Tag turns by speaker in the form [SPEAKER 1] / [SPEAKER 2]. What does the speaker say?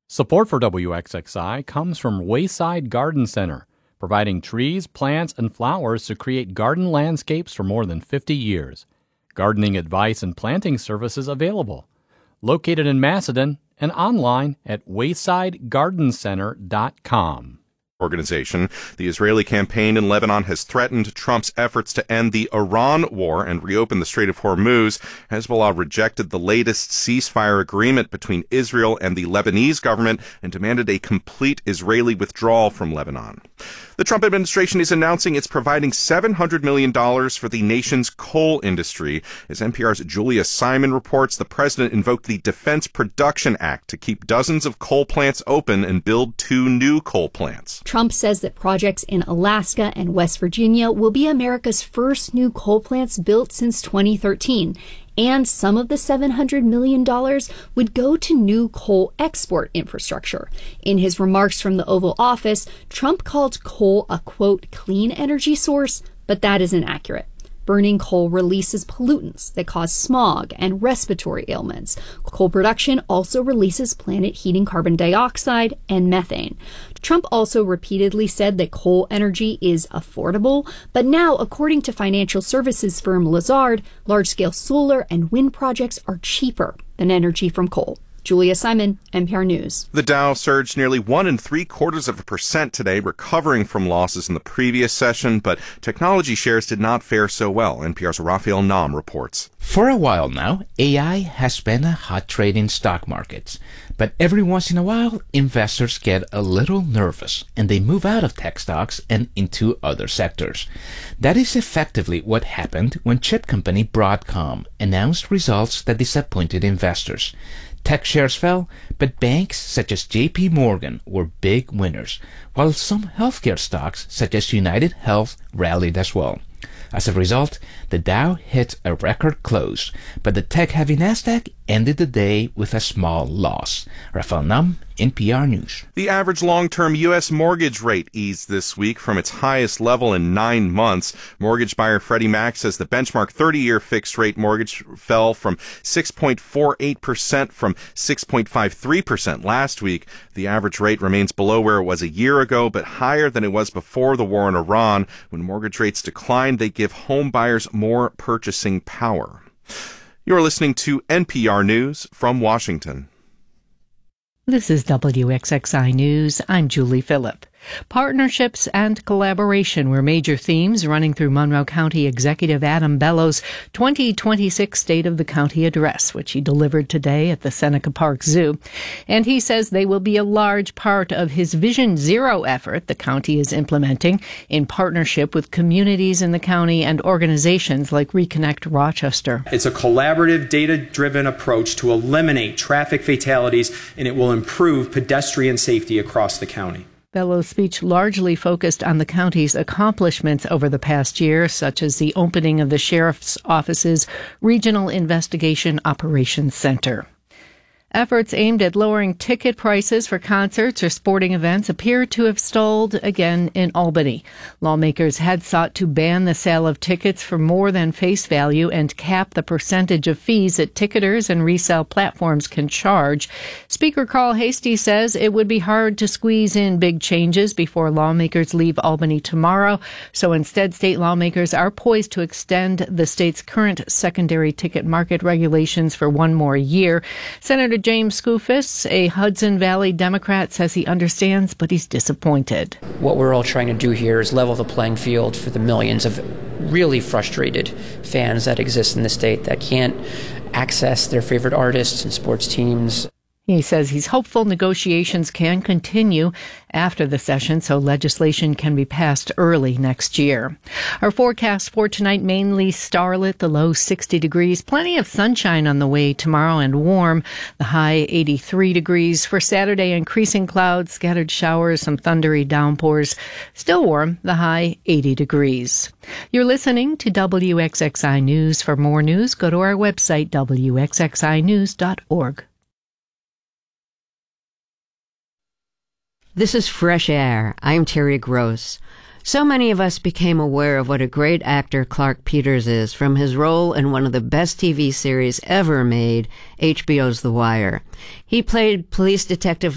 [SPEAKER 1] Support for WXXI comes from Wayside Garden Center, providing trees, plants, and flowers to create garden landscapes for more than 50 years. Gardening advice and planting services available. Located in Macedon and online at waysidegardencenter.com.
[SPEAKER 2] Organization. The Israeli campaign in Lebanon has threatened Trump's efforts to end the Iran war and reopen the Strait of Hormuz. Hezbollah rejected the latest ceasefire agreement between Israel and the Lebanese government and demanded a complete Israeli withdrawal from Lebanon. The Trump administration is announcing it's providing $700 million for the nation's coal industry. As NPR's Julia Simon reports, the president invoked the Defense Production Act to keep dozens of coal plants open and build 2 new coal plants.
[SPEAKER 3] Trump says that projects in Alaska and West Virginia will be America's first new coal plants built since 2013. And some of the $700 million would go to new coal export infrastructure. In his remarks from the Oval Office, Trump called coal a, quote, clean energy source, but that isn't accurate. Burning coal releases pollutants that cause smog and respiratory ailments. Coal production also releases planet-heating carbon dioxide and methane. Trump also repeatedly said that coal energy is affordable, but now, according to financial services firm Lazard, large-scale solar and wind projects are cheaper than energy from coal. Julia Simon, NPR News.
[SPEAKER 2] The Dow surged nearly 1 3/4% today, recovering from losses in the previous session, but technology shares did not fare so well. NPR's Raphael Nam reports.
[SPEAKER 4] For a while now, AI has been a hot trade in stock markets. But every once in a while, investors get a little nervous and they move out of tech stocks and into other sectors. That is effectively what happened when chip company Broadcom announced results that disappointed investors. Tech shares fell, but banks such as JP Morgan were big winners, while some healthcare stocks such as United Health rallied as well. As a result, the Dow hit a record close, but the tech-heavy Nasdaq ended the day with a small loss. Raphael Nam, NPR News.
[SPEAKER 2] The average long-term U.S. mortgage rate eased this week from its highest level in 9 months. Mortgage buyer Freddie Mac says the benchmark 30-year fixed-rate mortgage fell from 6.48% from 6.53% last week. The average rate remains below where it was a year ago, but higher than it was before the war in Iran. When mortgage rates decline, they give home buyers more purchasing power. You're listening to NPR News from Washington.
[SPEAKER 5] This is WXXI News. I'm Julie Phillip. Partnerships and collaboration were major themes running through Monroe County Executive Adam Bellows' 2026 State of the County Address, which he delivered today at the Seneca Park Zoo. And he says they will be a large part of his Vision Zero effort the county is implementing in partnership with communities in the county and organizations like Reconnect Rochester.
[SPEAKER 6] It's a collaborative, data-driven approach to eliminate traffic fatalities, and it will improve pedestrian safety across the county.
[SPEAKER 5] Bellows' speech largely focused on the county's accomplishments over the past year, such as the opening of the Sheriff's Office's Regional Investigation Operations Center. Efforts aimed at lowering ticket prices for concerts or sporting events appear to have stalled again in Albany. Lawmakers had sought to ban the sale of tickets for more than face value and cap the percentage of fees that ticketers and resale platforms can charge. Speaker Carl Hastie says it would be hard to squeeze in big changes before lawmakers leave Albany tomorrow, so instead state lawmakers are poised to extend the state's current secondary ticket market regulations for 1 more year. Senator James Skoufis, a Hudson Valley Democrat, says he understands, but he's disappointed.
[SPEAKER 7] What we're all trying to do here is level the playing field for the millions of really frustrated fans that exist in the state that can't access their favorite artists and sports teams.
[SPEAKER 5] He says he's hopeful negotiations can continue after the session so legislation can be passed early next year. Our forecast for tonight, mainly starlit, the low 60 degrees. Plenty of sunshine on the way tomorrow and warm. The high 83 degrees. For Saturday, increasing clouds, scattered showers, some thundery downpours. Still warm, the high 80 degrees. You're listening to WXXI News. For more news, go to our website, wxxinews.org.
[SPEAKER 8] This is Fresh Air. I'm Terry Gross. So many of us became aware of what a great actor Clark Peters is from his role in one of the best TV series ever made, HBO's The Wire. He played police detective